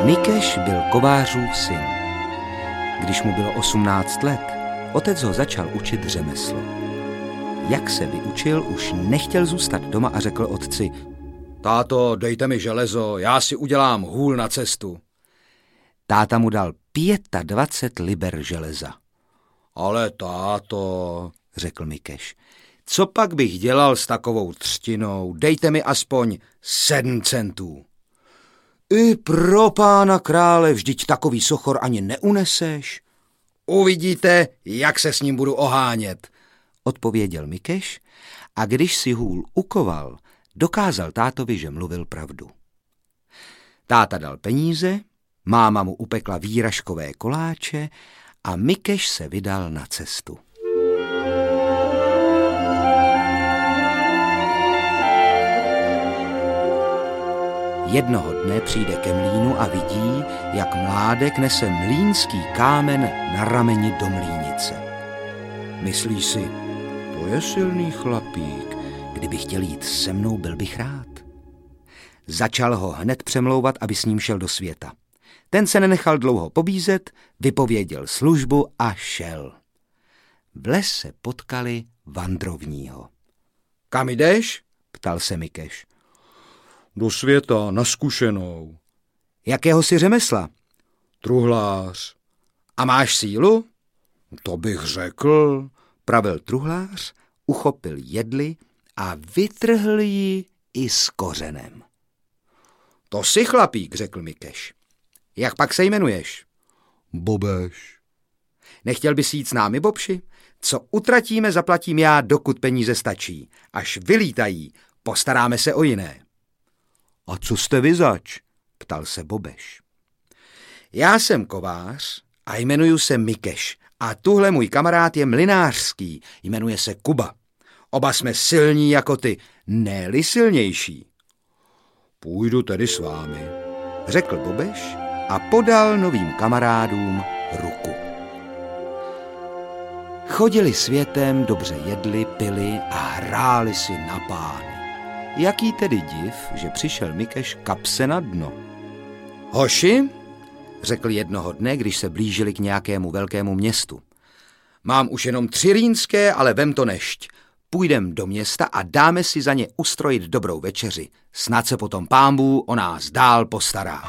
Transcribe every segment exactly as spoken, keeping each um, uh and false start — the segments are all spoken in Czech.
Mikeš byl kovářův syn. Když mu bylo osmnáct let, otec ho začal učit řemeslo. Jak se vyučil, už nechtěl zůstat doma a řekl otci: Táto, dejte mi železo, já si udělám hůl na cestu. Táta mu dal dvacet pět liber železa. Ale táto, řekl Mikeš, co pak bych dělal s takovou třtinou? Dejte mi aspoň sedm centů. I pro pána krále, vždyť takový sochor ani neuneseš. Uvidíte, jak se s ním budu ohánět, odpověděl Mikeš, a když si hůl ukoval, dokázal tátovi, že mluvil pravdu. Táta dal peníze, máma mu upekla výražkové koláče a Mikeš se vydal na cestu. Jednoho dne přijde ke mlýnu a vidí, jak mládek nese mlýnský kámen na rameni do mlýnice. Myslí si: to je silný chlapík, kdyby chtěl jít se mnou, byl bych rád. Začal ho hned přemlouvat, aby s ním šel do světa. Ten se nenechal dlouho pobízet, vypověděl službu a šel. V lese potkali vandrovního. Kam jdeš? Ptal se Mikeš. Do světa, na zkušenou. Jakého si řemesla? Truhlář. A máš sílu? To bych řekl, pravil truhlář, uchopil jedli a vytrhl ji i s kořenem. To jsi chlapík, řekl Mikeš. Jak pak se jmenuješ? Bobeš. Nechtěl bys jít s námi, Bobši? Co utratíme, zaplatím já, dokud peníze stačí. Až vylítají, postaráme se o jiné. A co jste vy zač? Ptal se Bobeš. Já jsem kovář a jmenuju se Mikeš a tuhle můj kamarád je mlynářský, jmenuje se Kuba. Oba jsme silní jako ty, ne-li silnější. Půjdu tedy s vámi, řekl Bobeš a podal novým kamarádům ruku. Chodili světem, dobře jedli, pili a hráli si na pány. Jaký tedy div, že přišel Mikeš kapse na dno. Hoši, řekl jednoho dne, když se blížili k nějakému velkému městu. Mám už jenom tři rýnské, ale vem to nešť. Půjdem do města a dáme si za ně ustrojit dobrou večeři. Snad se potom Pánbůh o nás dál postará.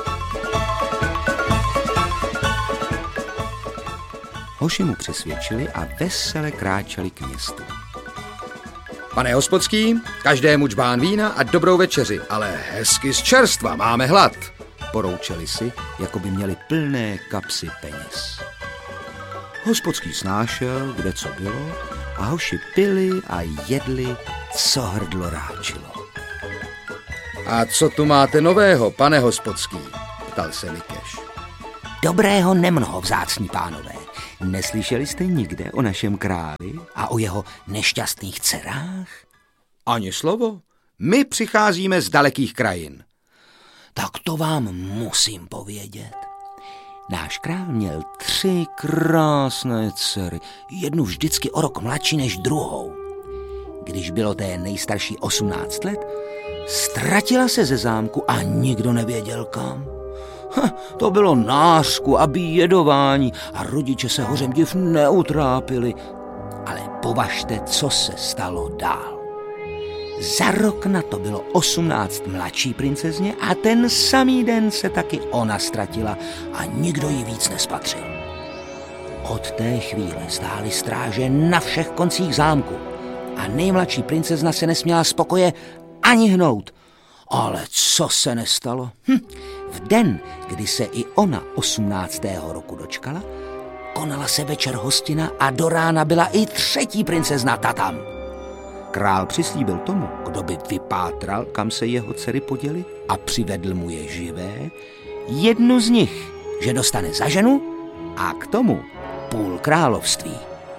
Hoši mu přesvědčili a vesele kráčeli k městu. Pane hospodský, každému džbán vína a dobrou večeři, ale hezky z čerstva, máme hlad, poroučeli si, jako by měli plné kapsy peněz. Hospodský snášel, kde co bylo, a hoši pili a jedli, co hrdlo ráčilo. A co tu máte nového, pane hospodský? Ptal se Mikeš. Dobrého nemnoho, vzácní pánové. Neslyšeli jste nikde o našem králi a o jeho nešťastných dcerách? Ani slovo. My přicházíme z dalekých krajin. Tak to vám musím povědět. Náš král měl tři krásné dcery, jednu vždycky o rok mladší než druhou. Když bylo té nejstarší osmnáct let, ztratila se ze zámku a nikdo nevěděl kam. Ha, to bylo nářku a bíjedování a rodiče se hořem div neutrápili. Ale považte, co se stalo dál. Za rok na to bylo osmnáct mladší princezně a ten samý den se taky ona ztratila a nikdo ji víc nespatřil. Od té chvíle stály stráže na všech koncích zámku a nejmladší princezna se nesměla z pokoje ani hnout. Ale co se nestalo? Hm. V den, kdy se i ona osmnáctého roku dočkala, konala se večer hostina a do rána byla i třetí princezna tatam. Král přislíbil tomu, kdo by vypátral, kam se jeho dcery poděly a přivedl mu je živé, jednu z nich, že dostane za ženu a k tomu půl království.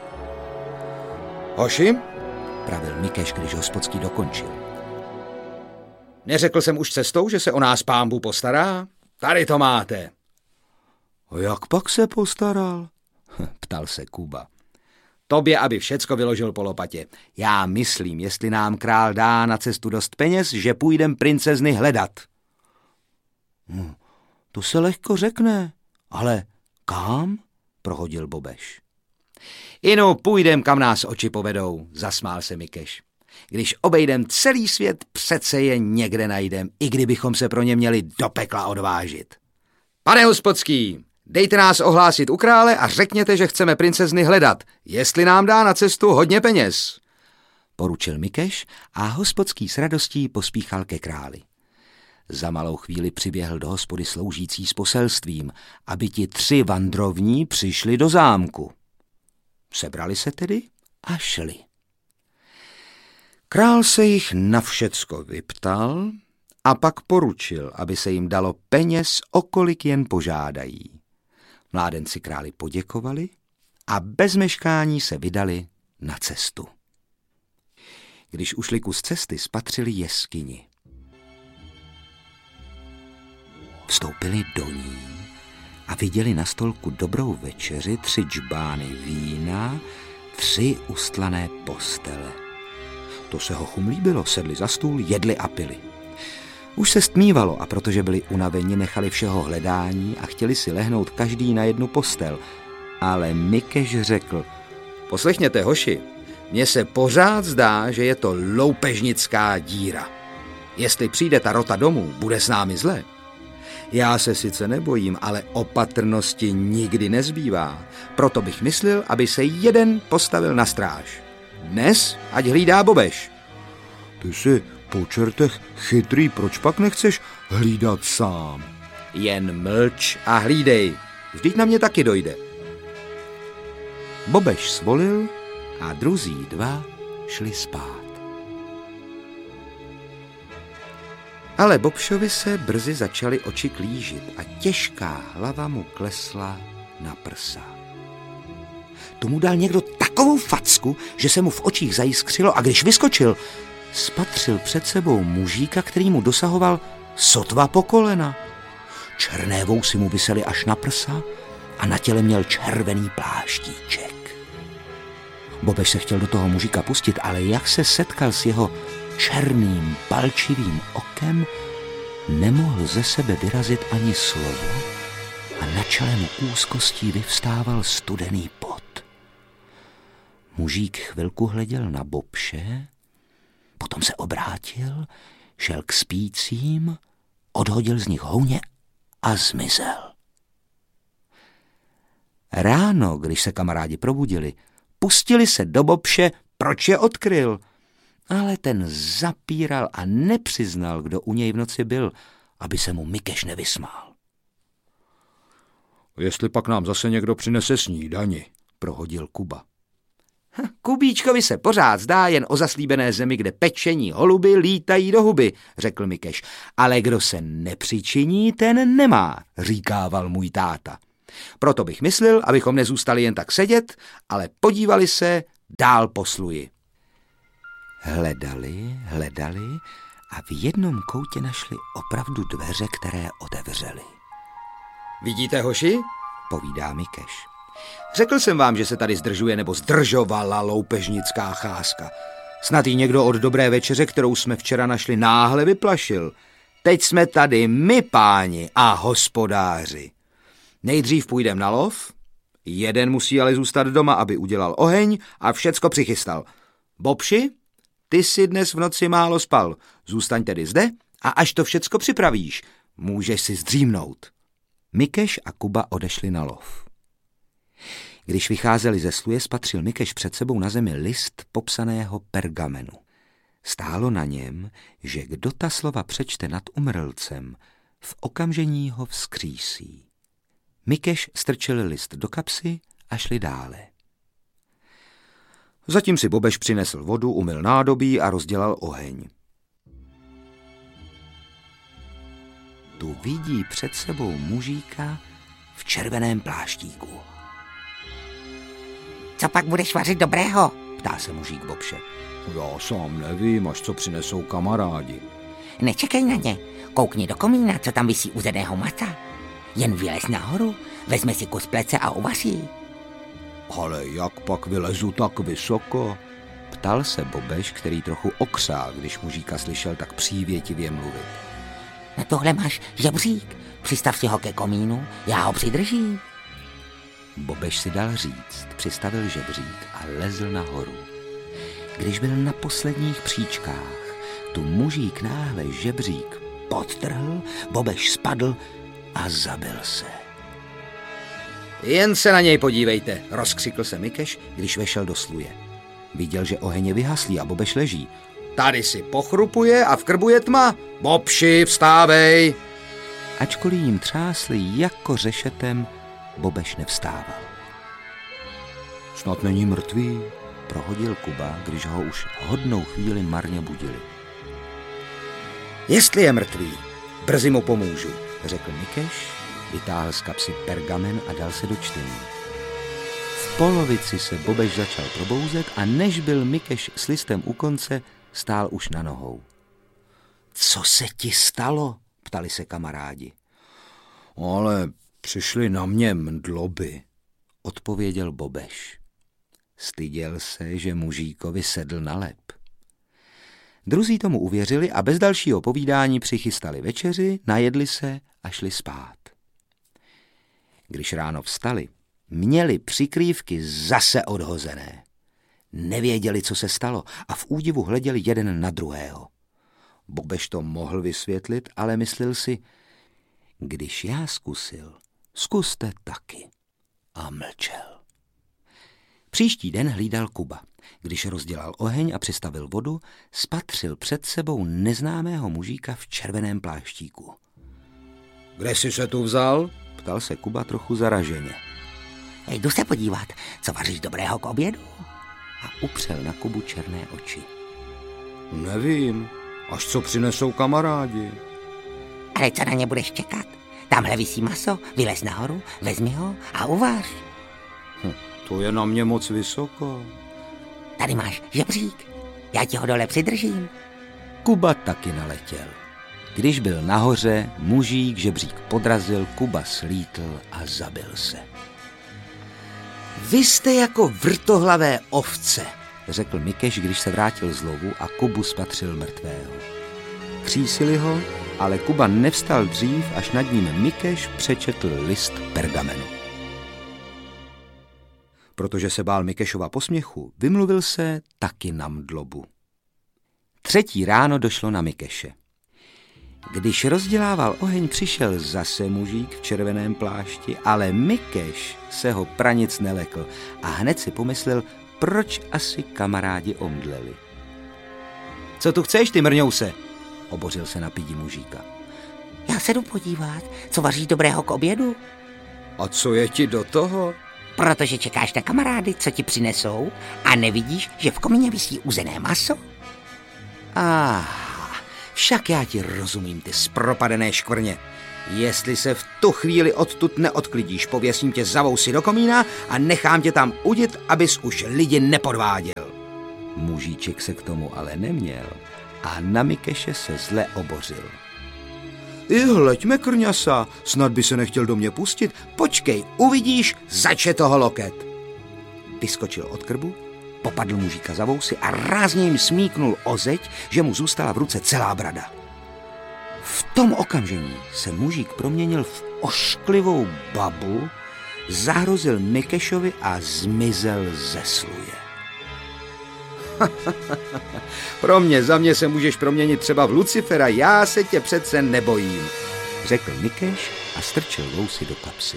Hoši, pravil Mikeš, když hospodský dokončil. Neřekl jsem už cestou, že se o nás Pánbůh postará? Tady to máte. A jak pak se postaral? Ptal se Kuba. Tobě, aby všecko vyložil po lopatě. Já myslím, jestli nám král dá na cestu dost peněz, že půjdem princezny hledat. Hm, To se lehko řekne, ale kam? Prohodil Bobeš. Inu, půjdem, kam nás oči povedou, zasmál se Mikeš. Když obejdem celý svět, přece je někde najdem, i kdybychom se pro ně měli do pekla odvážit. Pane hospodský, dejte nás ohlásit u krále a řekněte, že chceme princezny hledat, jestli nám dá na cestu hodně peněz. Poručil Mikeš a hospodský s radostí pospíchal ke králi. Za malou chvíli přiběhl do hospody sloužící s poselstvím, aby ti tři vandrovní přišli do zámku. Sebrali se tedy a šli. Král se jich na všecko vyptal a pak poručil, aby se jim dalo peněz, o kolik jen požádají. Mládenci králi poděkovali a bez meškání se vydali na cestu. Když ušli kus cesty, spatřili jeskyni. Vstoupili do ní a viděli na stolku dobrou večeři, tři džbány vína, tři ustlané postele. To se hochům líbilo, sedli za stůl, jedli a pili. Už se stmívalo a protože byli unaveni, nechali všeho hledání a chtěli si lehnout každý na jednu postel. Ale Mikeš řekl: Poslechněte, hoši, mně se pořád zdá, že je to loupežnická díra. Jestli přijde ta rota domů, bude s námi zle. Já se sice nebojím, ale opatrnosti nikdy nezbývá. Proto bych myslel, aby se jeden postavil na stráž. Dnes ať hlídá Bobeš. Ty jsi po čertech chytrý, proč pak nechceš hlídat sám? Jen mlč a hlídej, vždyť na mě taky dojde. Bobeš svolil a druzí dva šli spát. Ale Bobšovi se brzy začaly oči klížit a těžká hlava mu klesla na prsa. Tu mu dal někdo takovou facku, že se mu v očích zajiskřilo a když vyskočil, spatřil před sebou mužíka, který mu dosahoval sotva po kolena. Černé vousy mu visely až na prsa a na těle měl červený pláštíček. Bobeš se chtěl do toho mužíka pustit, ale jak se setkal s jeho černým, palčivým okem, nemohl ze sebe vyrazit ani slovo a na čele mu úzkostí vyvstával studený pot. Mužík chvilku hleděl na Bobše, potom se obrátil, šel k spícím, odhodil z nich houně a zmizel. Ráno, když se kamarádi probudili, pustili se do Bobše, proč je odkryl. Ale ten zapíral a nepřiznal, kdo u něj v noci byl, aby se mu Mikeš nevysmál. Jestli pak nám zase někdo přinese snídani, prohodil Kuba. Kubíčkovi se pořád zdá jen o zaslíbené zemi, kde pečení holuby lítají do huby, řekl Mikeš. Ale kdo se nepřičiní, ten nemá, říkával můj táta. Proto bych myslel, abychom nezůstali jen tak sedět, ale podívali se dál po sluji. Hledali, hledali a v jednom koutě našli opravdu dveře, které otevřely. Vidíte, hoši? Povídá Mikeš. Řekl jsem vám, že se tady zdržuje nebo zdržovala loupežnická cházka. Snad jí někdo od dobré večeře, kterou jsme včera našli, náhle vyplašil. Teď jsme tady my, páni a hospodáři. Nejdřív půjdem na lov, jeden musí ale zůstat doma, aby udělal oheň a všecko přichystal. Bobši, ty jsi dnes v noci málo spal, zůstaň tedy zde a až to všecko připravíš, můžeš si zdřímnout. Mikeš a Kuba odešli na lov. Když vycházeli ze sluje, spatřil Mikeš před sebou na zemi list popsaného pergamenu. Stálo na něm, že kdo ta slova přečte nad umrlcem, v okamžení ho vzkřísí. Mikeš strčil list do kapsy a šli dále. Zatím si Bobeš přinesl vodu, umyl nádobí a rozdělal oheň. Tu vidí před sebou mužíka v červeném pláštíku. Co pak budeš vařit dobrého? Ptá se mužík Bobše. Já sám nevím, až co přinesou kamarádi. Nečekej na ně. Koukni do komína, co tam visí uzeného masa. Jen vylez nahoru, vezme si kus plece a uvaří. Ale jak pak vylezu tak vysoko? Ptal se Bobeš, který trochu okřál, když mužíka slyšel tak přívětivě mluvit. Na tohle máš žebřík. Přistav si ho ke komínu, já ho přidržím. Bobeš si dal říct, přistavil žebřík a lezl nahoru. Když byl na posledních příčkách, tu mužík náhle žebřík podtrhl, Bobeš spadl a zabil se. Jen se na něj podívejte, rozkřikl se Mikeš, když vešel do sluje. Viděl, že oheň je vyhaslý a Bobeš leží. Tady si pochrupuje a v krbu je tma. Bobši, vstávej! Ačkoliv jim třásli jako řešetem, Bobeš nevstával. Snad není mrtvý, prohodil Kuba, když ho už hodnou chvíli marně budili. Jestli je mrtvý, brzy mu pomůžu, řekl Mikeš, vytáhl z kapsy pergamen a dal se do čtení. V polovici se Bobeš začal probouzet a než byl Mikeš s listem u konce, stál už na nohou. Co se ti stalo? Ptali se kamarádi. Ale přišli na mě mdloby, odpověděl Bobeš. Styděl se, že mužíkovi sedl na lep. Druzí tomu uvěřili a bez dalšího povídání přichystali večeři, najedli se a šli spát. Když ráno vstali, měli přikrývky zase odhozené. Nevěděli, co se stalo a v údivu hleděli jeden na druhého. Bobeš to mohl vysvětlit, ale myslel si, když já zkusil, zkuste taky. A mlčel. Příští den hlídal Kuba. Když rozdělal oheň a přistavil vodu, spatřil před sebou neznámého mužíka v červeném pláštíku. Kde jsi se tu vzal? Ptal se Kuba trochu zaraženě. Jdu se podívat, co vaříš dobrého k obědu? A upřel na Kubu černé oči. Nevím, až co přinesou kamarádi. Ale co na ně budeš čekat? Tamhle visí maso, vylez nahoru, vezmi ho a uvař. Hm, to je na mě moc vysoko. Tady máš žebřík, já ti ho dole přidržím. Kuba taky naletěl. Když byl nahoře, mužík žebřík podrazil, Kuba slítl a zabil se. Vy jste jako vrtohlavé ovce, řekl Mikeš, když se vrátil z lovu a Kubu spatřil mrtvého. Křísili ho, ale Kuba nevstal dřív, až nad ním Mikeš přečetl list pergamenu. Protože se bál Mikešova posměchu, vymluvil se taky na mdlobu. Třetí ráno došlo na Mikeše. Když rozdělával oheň, přišel zase mužík v červeném plášti, ale Mikeš se ho pranic nelekl a hned si pomyslel, proč asi kamarádi omdleli. Co tu chceš, ty mrňouse? Obořil se na pidi mužíka. Já se jdu podívat, co vaříš dobrého k obědu. A co je ti do toho? Protože čekáš na kamarády, co ti přinesou a nevidíš, že v komíně visí uzené maso? Ah, však já ti rozumím, ty zpropadené škvrně. Jestli se v tu chvíli odtud neodklidíš, pověsím tě za vousy do komína a nechám tě tam udit, abys už lidi nepodváděl. Mužíček se k tomu ale neměl a na Mikeše se zle obořil. I hleďme, krňasa, snad by se nechtěl do mě pustit. Počkej, uvidíš, zače toho loket. Vyskočil od krbu, popadl mužíka za vousy a rázně jim smíknul o zeď, že mu zůstala v ruce celá brada. V tom okamžení se mužík proměnil v ošklivou babu, zahrozil Mikešovi a zmizel ze sluje. Pro mě, za mě se můžeš proměnit třeba v Lucifera, já se tě přece nebojím, řekl Mikeš a strčil vousy do kapsy.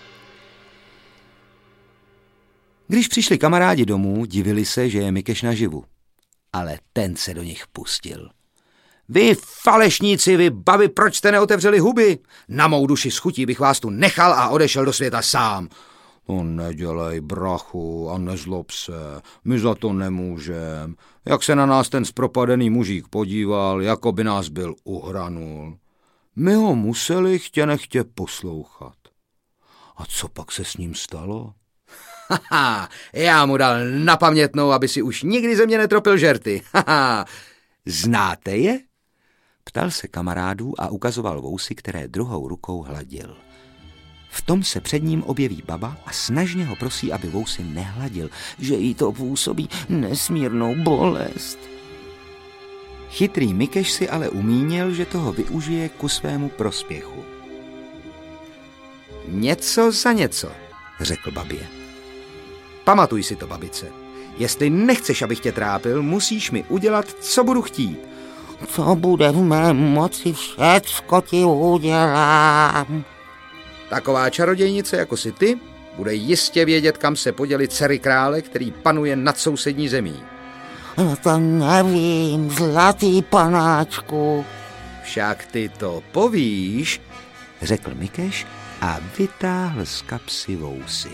Když přišli kamarádi domů, divili se, že je Mikeš naživu. Ale ten se do nich pustil. Vy falešníci, vy babi, proč jste neotevřeli huby? Na mou duši s chutí bych vás tu nechal a odešel do světa sám. To nedělej, brachu, a nezlob se, my za to nemůžem. Jak se na nás ten zpropadený mužík podíval, jako by nás byl uhranul. My ho museli chtě nechtě poslouchat. A co pak se s ním stalo? Haha, já mu dal na pamětnou, aby si už nikdy ze mě netropil žerty. Haha, znáte je? Ptal se kamarádů a ukazoval vousy, které druhou rukou hladil. V tom se před ním objeví baba a snažně ho prosí, aby vousy nehladil, že jí to působí nesmírnou bolest. Chytrý Mikeš si ale umínil, že toho využije ku svému prospěchu. Něco za něco, řekl babě. Pamatuj si to, babice. Jestli nechceš, abych tě trápil, musíš mi udělat, co budu chtít. Co bude v mém moci, všecko ti udělám. Taková čarodějnice jako si ty bude jistě vědět, kam se poděli dcery krále, který panuje nad sousední zemí. No to nevím, zlatý panáčku. Však ty to povíš, řekl Mikeš a vytáhl z kapsy vousy.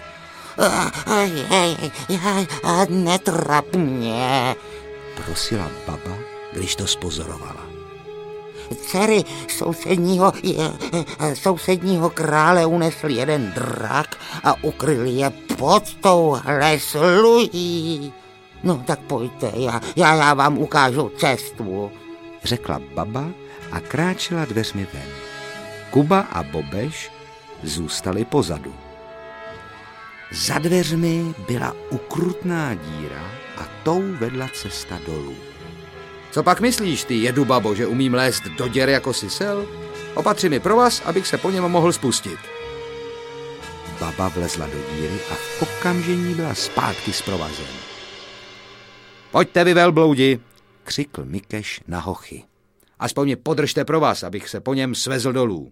Netrap mě, prosila baba, když to spozorovala. Dcery sousedního, sousedního krále unesl jeden drak a ukryl je pod touhle slují. No tak pojďte, já, já, já vám ukážu cestu, řekla baba a kráčela dveřmi ven. Kuba a Bobeš zůstali pozadu. Za dveřmi byla ukrutná díra a tou vedla cesta dolů. Co pak myslíš, ty jedu babo, že umím lézt do děr jako sisel? Opatři mi provaz, abych se po něm mohl spustit. Baba vlezla do díry a v okamžení byla zpátky s provazem. Pojďte vy, velbloudi, křikl Mikeš na hochy. Aspoň mě podržte provaz, abych se po něm svezl dolů.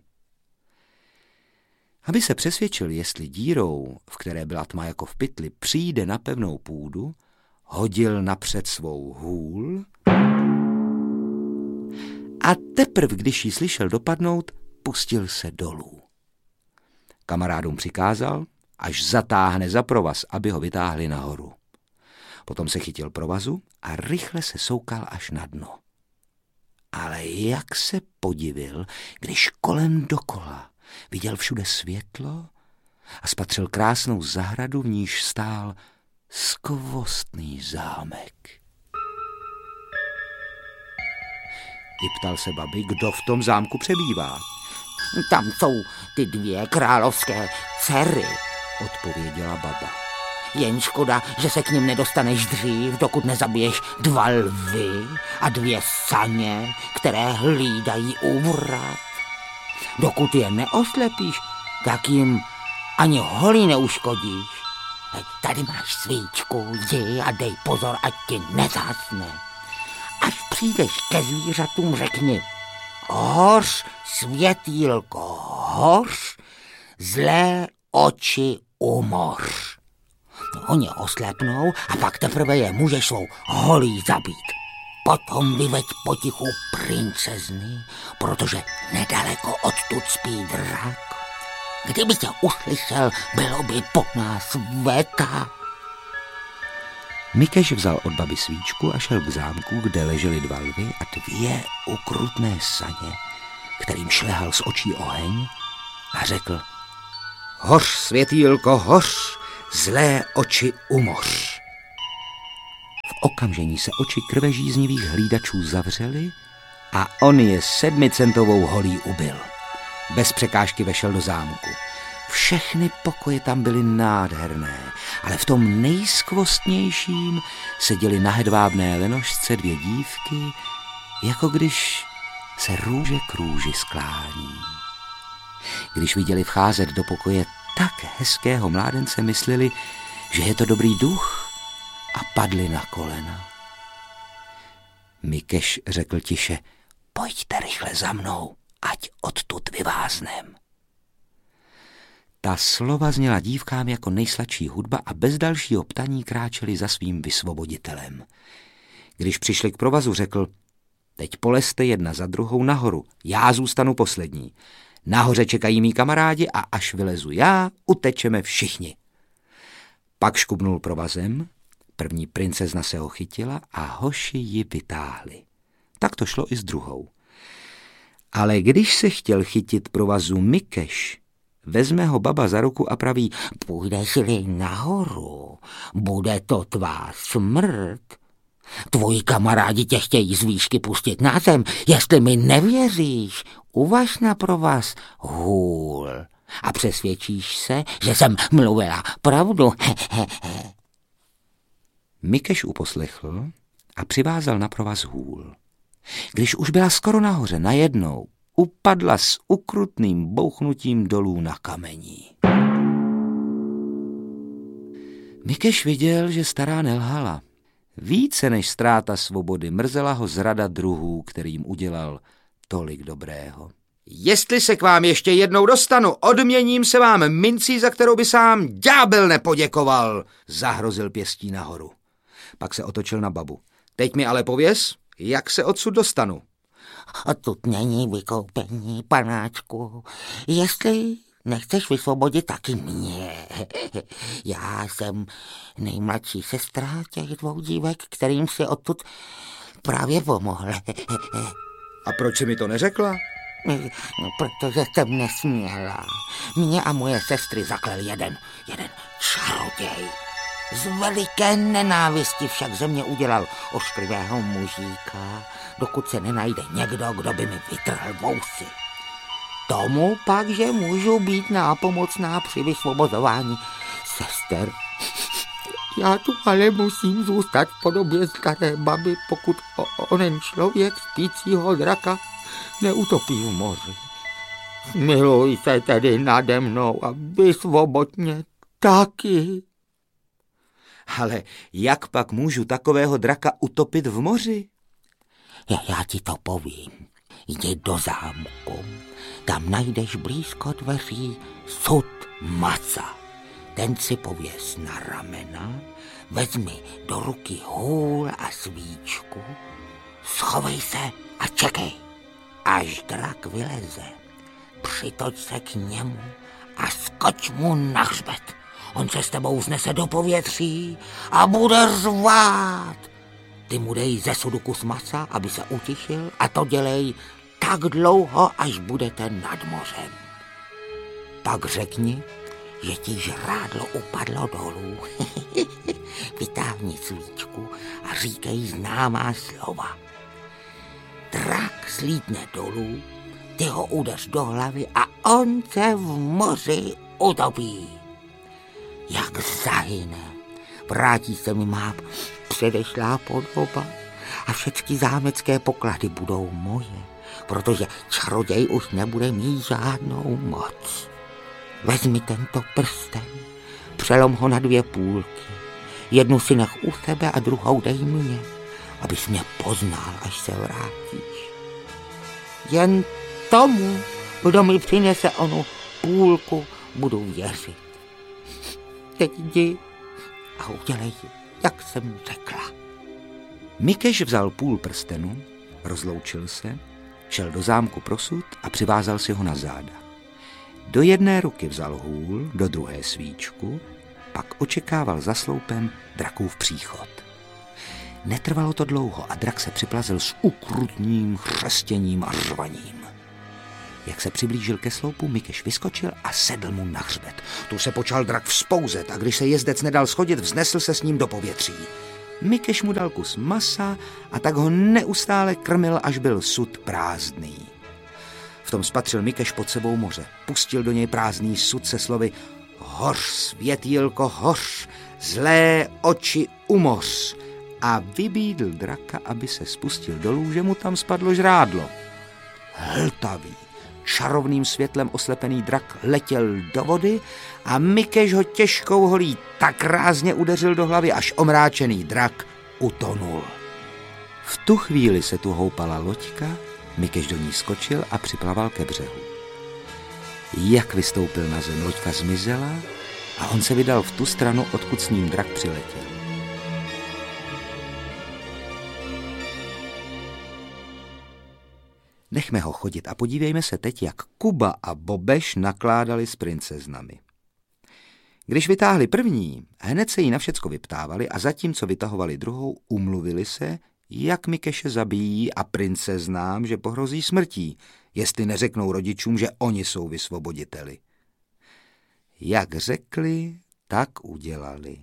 Aby se přesvědčil, jestli dírou, v které byla tma jako v pytli, přijde na pevnou půdu, hodil napřed svou hůl a teprv, když ji slyšel dopadnout, pustil se dolů. Kamarádům přikázal, až zatáhne za provaz, aby ho vytáhli nahoru. Potom se chytil provazu a rychle se soukal až na dno. Ale jak se podivil, když kolem dokola viděl všude světlo a spatřil krásnou zahradu, v níž stál skvostný zámek. I ptal se babi, kdo v tom zámku přebývá. Tam jsou ty dvě královské dcery, odpověděla baba. Jen škoda, že se k nim nedostaneš dřív, dokud nezabiješ dva lvy a dvě saně, které hlídají úvrat. Dokud je neoslepíš, tak jim ani holí neuškodíš. Tady máš svíčku, jdi a dej pozor, ať ti nezhasne. Až přijdeš ke zvířatům, řekni: hoř, světýlko, hoř, zlé oči umoř. Oni oslepnou a pak teprve je můžeš svou holí zabít. Potom vyveď potichu princezny, protože nedaleko odtud spí drak. Kdyby tě uslyšel, bylo by po nás veta. Mikeš vzal od baby svíčku a šel k zámku, kde ležely dva lvy a dvě ukrutné saně, kterým šlehal z očí oheň, a řekl: hoř, světýlko, hoř, zlé oči umoř. V okamžení se oči krvežíznivých hlídačů zavřely a on je sedmicentovou holí ubil. Bez překážky vešel do zámku. Všechny pokoje tam byly nádherné, ale v tom nejskvostnějším seděly na hedvábné lenošce dvě dívky, jako když se růže k růži sklání. Když viděli vcházet do pokoje tak hezkého mládence, mysleli, že je to dobrý duch, a padli na kolena. Mikeš řekl tiše: pojďte rychle za mnou, ať odtud vyváznem. Ta slova zněla dívkám jako nejsladší hudba a bez dalšího ptaní kráčeli za svým vysvoboditelem. Když přišli k provazu, řekl: teď polezte jedna za druhou nahoru, já zůstanu poslední. Nahoře čekají mí kamarádi a až vylezu já, utečeme všichni. Pak škubnul provazem, první princezna se ho chytila a hoši ji vytáhli. Tak to šlo i s druhou. Ale když se chtěl chytit provazu Mikeš, vezme ho baba za ruku a praví: půjdeš-li nahoru, bude to tvá smrt. Tvoji kamarádi tě chtějí z výšky pustit na zem. Jestli mi nevěříš, uvaž na provaz hůl a přesvědčíš se, že jsem mluvila pravdu. Mikeš uposlechl a přivázal na provaz hůl. Když už byla skoro nahoře, najednou upadla s ukrutným bouchnutím dolů na kamení. Mikeš viděl, že stará nelhala. Více než ztráta svobody mrzela ho zrada druhů, kterým udělal tolik dobrého. Jestli se k vám ještě jednou dostanu, odměním se vám mincí, za kterou by sám ďábel nepoděkoval, zahrozil pěstí nahoru. Pak se otočil na babu. Teď mi ale pověz, jak se odsud dostanu. Odtud není vykoupení, panáčku. Jestli nechceš vysvobodit taky mě. Já jsem nejmladší sestra těch dvou dívek, kterým si odtud právě pomohl. A proč jsi mi to neřekla? No, protože jsem nesměla. Mě a moje sestry zaklel jeden, jeden čaroděj. Z veliké nenávisti však ze mě udělal ošklivého mužíka, dokud se nenajde někdo, kdo by mi vytrhl vousy. Tomu pak, že můžu být nápomocná při vysvobozování sester. Já tu ale musím zůstat v podobě staré baby, pokud onen člověk spícího draka neutopí v moři. Smiluj se tedy nade mnou a vysvoboď mě taky. Ale jak pak můžu takového draka utopit v moři? Já, já ti to povím. Jdi do zámku. Tam najdeš blízko dveří sud maca. Ten si pověs na ramena, vezmi do ruky hůl a svíčku, schovej se a čekej, až drak vyleze. Přitoč se k němu a skoč mu na hřbet. On se s tebou vznese do povětří a bude řvát. Ty mu dej ze sudu kus masa, aby se utišil, a to dělej tak dlouho, až budete nad mořem. Pak řekni, že ti žrádlo upadlo dolů. Vytáhni svíčku a říkej známá slova. Drak slítne dolů, ty ho udeř do hlavy a on se v moři utopí. Jak zahyne, vrátí se mi má předešlá podoba a všechny zámecké poklady budou moje, protože čaroděj už nebude mít žádnou moc. Vezmi tento prsten, přelom ho na dvě půlky. Jednu si nech u sebe a druhou dej mě, abys mě poznal, až se vrátíš. Jen tomu, kdo mi přinese onu půlku, budu věřit. Teď jdi a udělej, jak jsem řekla. Mikeš vzal půl prstenu, rozloučil se, šel do zámku pro sud a přivázal si ho na záda. Do jedné ruky vzal hůl, do druhé svíčku, pak očekával za sloupem drakův příchod. Netrvalo to dlouho a drak se připlazil s ukrutným chřestěním a řvaním. Jak se přiblížil ke sloupu, Mikeš vyskočil a sedl mu na hřbet. Tu se počal drak vzpouzet a když se jezdec nedal schodit, vznesl se s ním do povětří. Mikeš mu dal kus masa a tak ho neustále krmil, až byl sud prázdný. V tom spatřil Mikeš pod sebou moře. Pustil do něj prázdný sud se slovy: Hoř, světýlko, hoř, zlé oči umoř. A vybídl draka, aby se spustil dolů, že mu tam spadlo žrádlo. Hltavý, čarovným světlem oslepený drak letěl do vody a Mikeš ho těžkou holí tak rázně udeřil do hlavy, až omráčený drak utonul. V tu chvíli se tu houpala loďka, Mikeš do ní skočil a připlaval ke břehu. Jak vystoupil na zem, loďka zmizela a on se vydal v tu stranu, odkud s ním drak přiletěl. Nechme ho chodit a podívejme se teď, jak Kuba a Bobeš nakládali s princeznami. Když vytáhli první, hned se jí na všecko vyptávali a zatímco vytahovali druhou, umluvili se, jak Mikeše zabijí a princeznám, že pohrozí smrtí, jestli neřeknou rodičům, že oni jsou vysvoboditeli. Jak řekli, tak udělali.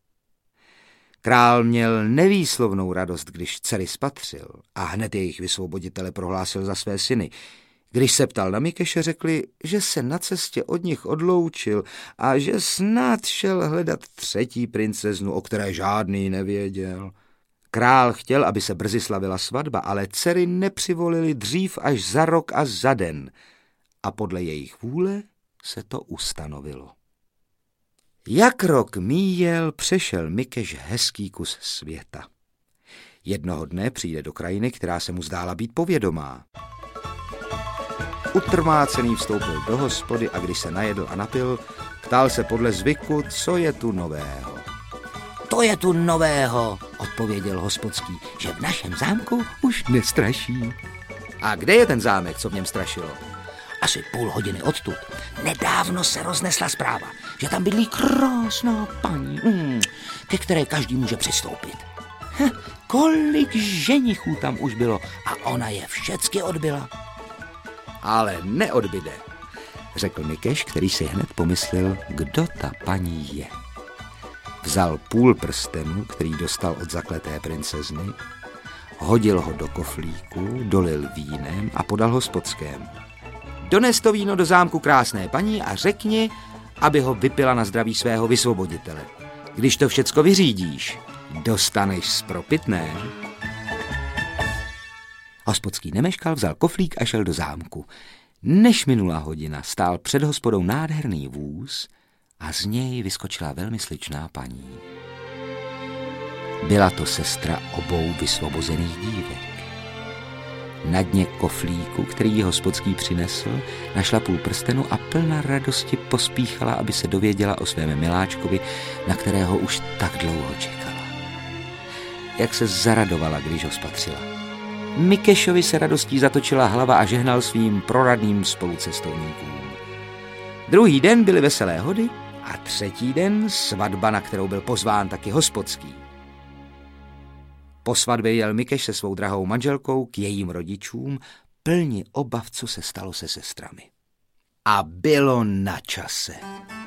Král měl nevýslovnou radost, když dcery spatřil a hned jejich vysvoboditele prohlásil za své syny. Když se ptal na Mikeše, řekli, že se na cestě od nich odloučil a že snad šel hledat třetí princeznu, o které žádný nevěděl. Král chtěl, aby se brzy slavila svatba, ale dcery nepřivolili dřív až za rok a za den a podle jejich vůle se to ustanovilo. Jak rok míjel, přešel Mikeš hezký kus světa. Jednoho dne přijde do krajiny, která se mu zdála být povědomá. Utrmácený vstoupil do hospody a když se najedl a napil, ptal se podle zvyku, co je tu nového. To je tu nového, odpověděl hospodský, že v našem zámku už nestraší. A kde je ten zámek, co v něm strašilo? Asi půl hodiny odtud. Nedávno se roznesla zpráva, že tam bydlí krásná paní, mm, ke které každý může přistoupit. Hm, kolik ženichů tam už bylo a ona je všecky odbyla. Ale neodbyde, řekl Mikeš, který si hned pomyslel, kdo ta paní je. Vzal půl prstenu, který dostal od zakleté princezny, hodil ho do koflíku, dolil vínem a podal hospodskému. Dones to víno do zámku krásné paní a řekni, aby ho vypila na zdraví svého vysvoboditele. Když to všecko vyřídíš, dostaneš spropitné. Hospodský nemeškal, vzal koflík a šel do zámku. Než minula hodina, stál před hospodou nádherný vůz a z něj vyskočila velmi sličná paní. Byla to sestra obou vysvobozených dívek. Na dně koflíku, který jí hospodský přinesl, našla půl prstenu a plná radosti pospíchala, aby se dověděla o svém miláčkovi, na kterého už tak dlouho čekala. Jak se zaradovala, když ho spatřila. Mikešovi se radostí zatočila hlava a žehnal svým proradným spolucestovníkům. Druhý den byly veselé hody a třetí den svatba, na kterou byl pozván taky hospodský. Po svatbě jel Mikeš se svou drahou manželkou k jejím rodičům, plni obav, co se stalo se sestrami. A bylo na čase.